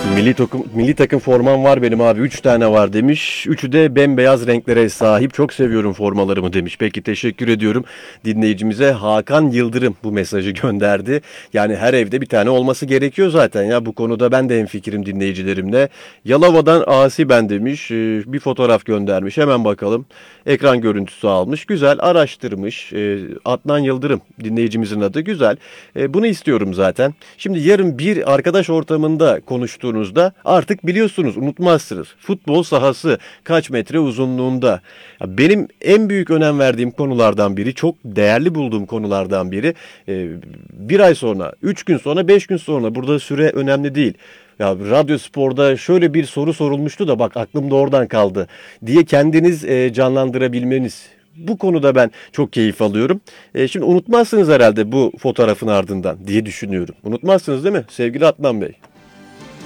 Milli takım formam var benim abi. 3 tane var demiş. Üçü de bembeyaz renklere sahip. Çok seviyorum formalarımı demiş. Peki teşekkür ediyorum dinleyicimize. Hakan Yıldırım bu mesajı gönderdi. Yani her evde bir tane olması gerekiyor zaten ya. Bu konuda ben de hemfikirim dinleyicilerimle. Yalova'dan Asi ben demiş. Bir fotoğraf göndermiş. Hemen bakalım. Ekran görüntüsü almış. Güzel araştırmış. Adnan Yıldırım dinleyicimizin adı. Güzel. Bunu istiyorum zaten. Şimdi yarın bir arkadaş ortamında konuştuğunuzda artık biliyorsunuz, unutmazsınız. Futbol sahası kaç metre uzunluğunda? Ya benim en büyük önem verdiğim konulardan biri, çok değerli bulduğum konulardan biri. Bir ay sonra, 3 gün sonra, 5 gün sonra, burada süre önemli değil. Ya Radyo Spor'da şöyle bir soru sorulmuştu da bak aklımda oradan kaldı diye kendiniz canlandırabilmeniz. Bu konuda ben çok keyif alıyorum. Şimdi unutmazsınız herhalde bu fotoğrafın ardından diye düşünüyorum. Unutmazsınız değil mi sevgili Adnan Bey?